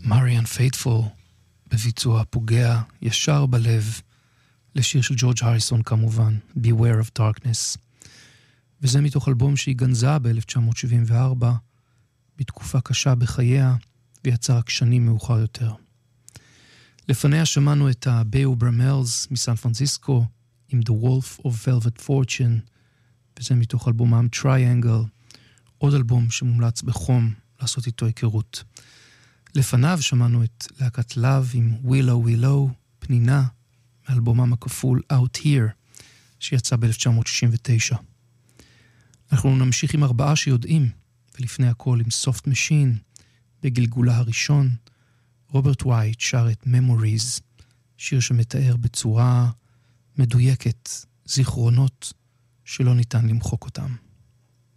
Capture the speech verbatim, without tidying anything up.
מריאן פייטפול, בביצוע פוגע ישר בלב, לשיר של ג'ורג' הריסון כמובן, Beware of Darkness. וזה מתוך אלבום שהיא גנזה ב-אלף תשע מאות שבעים וארבע, בתקופה קשה בחייה, ויצא רק שנים מאוחר יותר. לפניה שמענו את הביו ברמלס מסן פרנסיסקו, עם The Wolf of Velvet Fortune, וזה מתוך אלבומם Triangle, עוד אלבום שמומלץ בחום לעשות איתו היכרות. לפניו שמענו את להקת לב עם Willow Willow, פנינה, מאלבומם הכפול Out Here, שיצא ב-אלף תשע מאות שישים ותשע. אנחנו נמשיך עם ארבעה שיודעים, ולפני הכל עם Soft Machine, בגלגולה הראשון, רוברט ווייט שר את Memories, שיר שמתאר בצורה מדויקת זיכרונות שלא ניתן למחוק אותם.